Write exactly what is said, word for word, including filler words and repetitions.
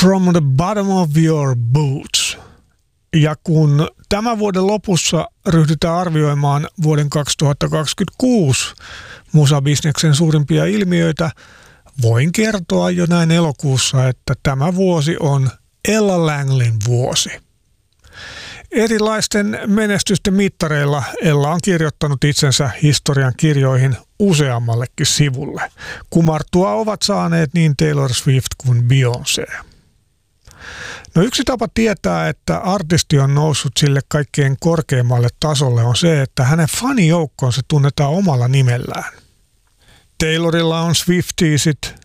From the bottom of your boots. Ja kun tämän vuoden lopussa ryhdytään arvioimaan vuoden kaksituhattakaksikymmentäkuusi musabisneksen suurimpia ilmiöitä, voin kertoa jo näin elokuussa, että tämä vuosi on Ella Langleyn vuosi. Erilaisten menestysten mittareilla Ella on kirjoittanut itsensä historian kirjoihin useammallekin sivulle. Kumartua ovat saaneet niin Taylor Swift kuin Beyoncé. No yksi tapa tietää, että artisti on noussut sille kaikkein korkeimmalle tasolle on se, että hänen fanijoukkonsa tunnetaan omalla nimellään. Taylorilla on Swiftiesit,